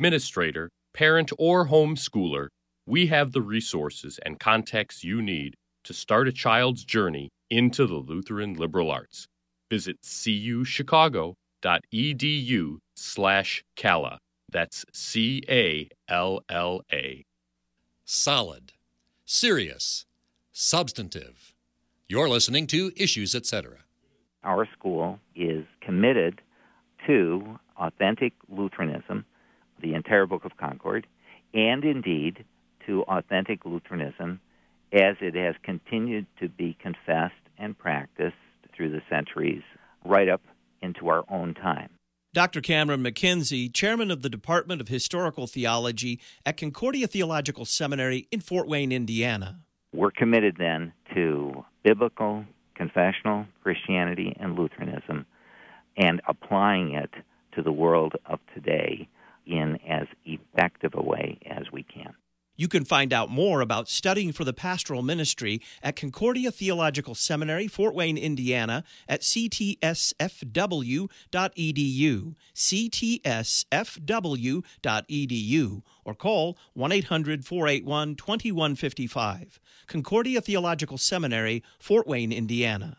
administrator, parent, or homeschooler, we have the resources and contacts you need to start a child's journey into the Lutheran liberal arts. Visit cuschicago.edu/Calla. That's CALLA. Solid, serious, substantive. You're listening to Issues, Etc. Our school is committed to authentic Lutheranism, the entire Book of Concord, and indeed to authentic Lutheranism as it has continued to be confessed and practiced through the centuries, right up into our own time. Dr. Cameron McKenzie, chairman of the Department of Historical Theology at Concordia Theological Seminary in Fort Wayne, Indiana. We're committed then to biblical, confessional Christianity and Lutheranism and applying it to the world of today in as effective a way as we can. You can find out more about studying for the pastoral ministry at Concordia Theological Seminary, Fort Wayne, Indiana, at ctsfw.edu, ctsfw.edu, or call 1-800-481-2155. Concordia Theological Seminary, Fort Wayne, Indiana.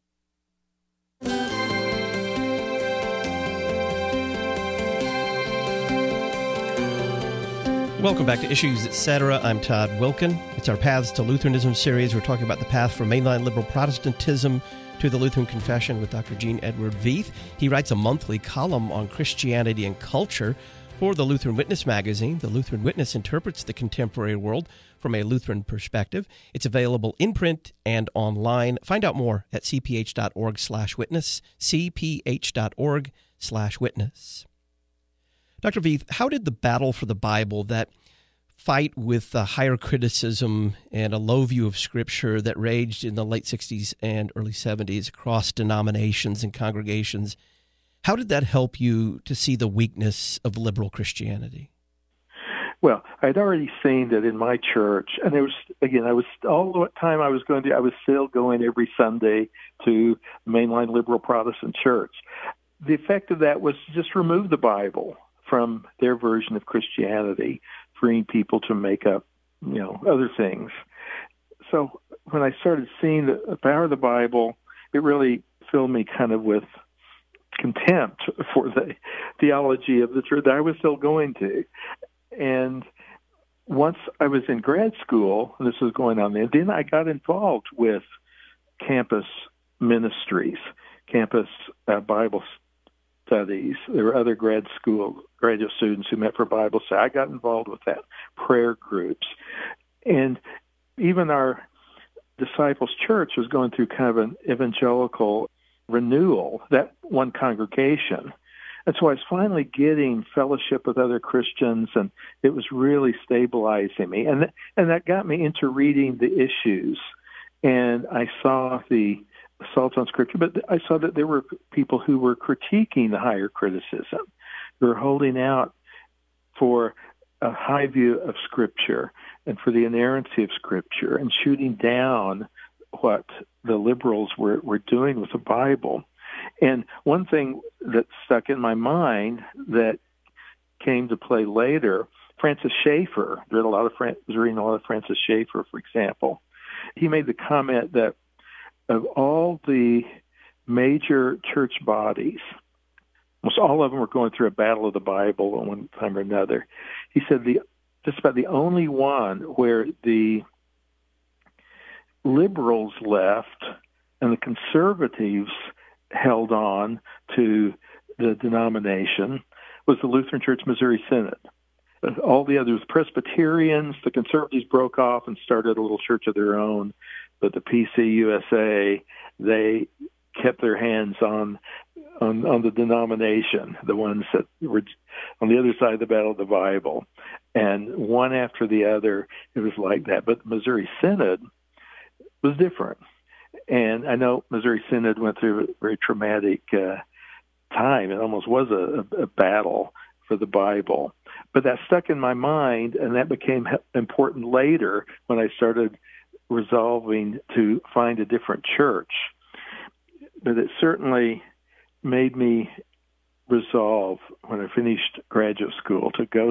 Welcome back to Issues, Etc. I'm Todd Wilkin. It's our Paths to Lutheranism series. We're talking about the path from mainline liberal Protestantism to the Lutheran Confession with Dr. Gene Edward Veith. He writes a monthly column on Christianity and culture for the Lutheran Witness magazine. The Lutheran Witness interprets the contemporary world from a Lutheran perspective. It's available in print and online. Find out more at cph.org/witness, cph.org/witness. Dr. Veith, how did the battle for the Bible, that fight with higher criticism and a low view of Scripture that raged in the late 60s and early 70s across denominations and congregations, how did that help you to see the weakness of liberal Christianity? Well, I'd already seen that in my church, and I was all the time I was still going every Sunday to mainline liberal Protestant church. The effect of that was to just remove the Bible from their version of Christianity, freeing people to make up, other things. So when I started seeing the power of the Bible, it really filled me kind of with contempt for the theology of the church that I was still going to. And once I was in grad school, and this was going on then I got involved with campus ministries, campus Bible studies. There were other graduate students who met for Bible study. I got involved with that, prayer groups. And even our Disciples Church was going through kind of an evangelical renewal, that one congregation. And so I was finally getting fellowship with other Christians, and it was really stabilizing me. And that got me into reading the issues. And I saw the assaults on Scripture, but I saw that there were people who were critiquing the higher criticism, who were holding out for a high view of Scripture and for the inerrancy of Scripture and shooting down what the liberals were doing with the Bible. And one thing that stuck in my mind that came to play later, Francis Schaeffer, was reading a lot of Francis Schaeffer, for example. He made the comment that of all the major church bodies, almost all of them were going through a battle of the Bible at one time or another. He said just about the only one where the liberals left and the conservatives held on to the denomination was the Lutheran Church Missouri Synod. All the others, Presbyterians, the conservatives broke off and started a little church of their own, but the PCUSA, they kept their hands on the denomination, the ones that were on the other side of the battle of the Bible. And one after the other, it was like that. But the Missouri Synod was different. And I know Missouri Synod went through a very traumatic time. It almost was a battle for the Bible. But that stuck in my mind, and that became important later when I started resolving to find a different church. But it certainly made me resolve, when I finished graduate school, to go